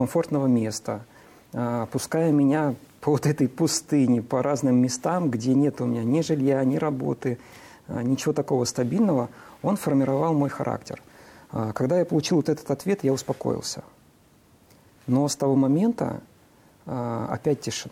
комфортного места, пуская меня по вот этой пустыне, по разным местам, где нет у меня ни жилья, ни работы, ничего такого стабильного, он формировал мой характер. Когда я получил вот этот ответ, я успокоился. Но с того момента опять тишина.